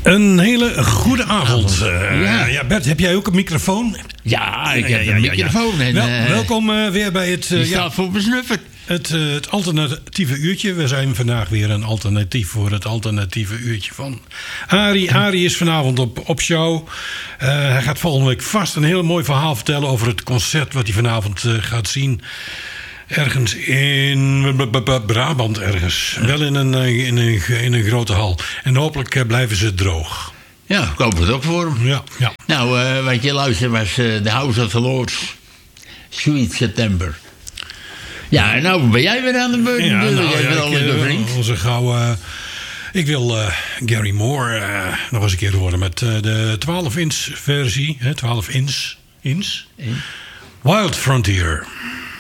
Een hele goede avond. Ja, Bert, heb jij ook een microfoon? Ja, ik heb een microfoon. En, welkom weer bij het... die staat voor besnufferd. Het alternatieve uurtje. We zijn vandaag weer een alternatief voor het alternatieve uurtje van Arie. Arie is vanavond op show. Hij gaat volgende week vast een heel mooi verhaal vertellen over het concert wat hij vanavond gaat zien. Ergens in Brabant ergens. Wel in een grote hal. En hopelijk blijven ze droog. Ja, ik hoop het ook voor hem. Ja. Nou, wat je luistert was The House of the Lords. Sweet September. Ja, en nou ben jij weer aan de beurt. Ja, vriend. Onze gauw... ik wil Gary Moore nog eens een keer horen met de 12-inch versie. 12 inch. Wild Frontier.